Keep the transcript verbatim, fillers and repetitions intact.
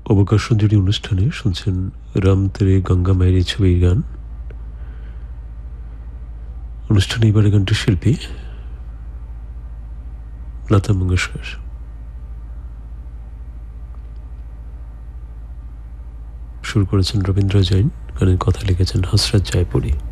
অবকাশ সঞ্জুরি অনুষ্ঠানে শুনছেন রাম তেরে গঙ্গা মায়ের ছবির গান। অনুষ্ঠানে এবারে গানটির শিল্পী লতা মঙ্গেশকর। সুর করেছেন রবীন্দ্র জৈন, গানের কথা লিখেছেন হসরত জয়পুরী।